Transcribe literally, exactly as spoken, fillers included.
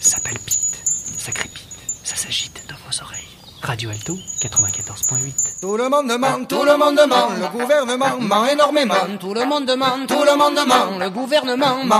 Ça palpite, ça crépite, ça s'agite dans vos oreilles. Radio Alto, quatre-vingt-quatorze point huit. Tout le monde demande, tout le monde demande, le gouvernement ment énormément. Tout le monde demande, tout le monde demande, le gouvernement ment